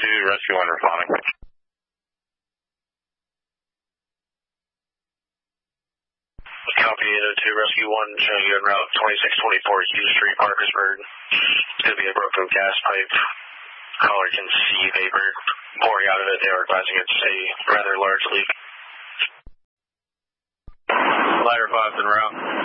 Rescue 1 responding. Copy 802, Rescue 1, showing you en route 2624 Hughes Street, Parkersburg. It's going to be a broken gas pipe. Caller can see vapor pouring out of it. They are advising it's a rather large leak. Ladder 5's en route.